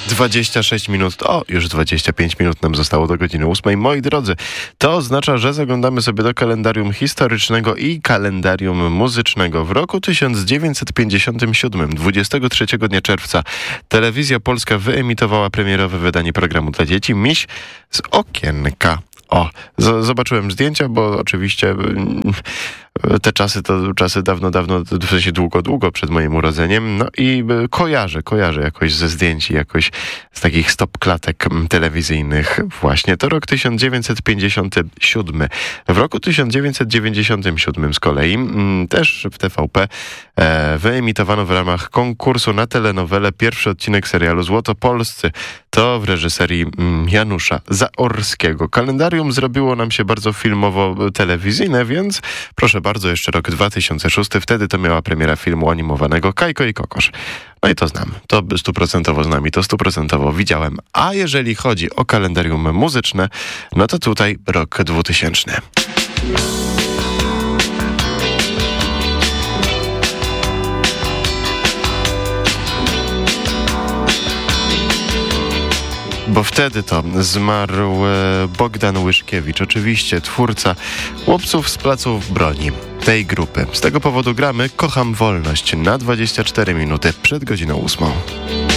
26 minut, już 25 minut nam zostało do godziny 8. Moi drodzy, to oznacza, że zaglądamy sobie do kalendarium historycznego i kalendarium muzycznego. W roku 1957, 23 dnia czerwca, Telewizja Polska wyemitowała premierowe wydanie programu dla dzieci Miś z okienka. Zobaczyłem zdjęcia, bo oczywiście te czasy to czasy dawno, w sensie długo przed moim urodzeniem. No i kojarzę jakoś ze zdjęć, jakoś z takich stopklatek telewizyjnych. Właśnie to rok 1957. W roku 1997 z kolei też w TVP wyemitowano w ramach konkursu na telenowelę pierwszy odcinek serialu Złotopolscy. To w reżyserii Janusza Zaorskiego. Kalendarium zrobiło nam się bardzo filmowo-telewizyjne, więc proszę bardzo, jeszcze rok 2006. Wtedy to miała premiera filmu animowanego Kajko i Kokosz. No i to znam. To 100% znam i to 100% widziałem. A jeżeli chodzi o kalendarium muzyczne, no to tutaj rok 2000. Bo wtedy to zmarł Bogdan Łyszkiewicz, oczywiście twórca Chłopców z placów broni, tej grupy. Z tego powodu gramy Kocham Wolność na 24 minuty przed godziną 8.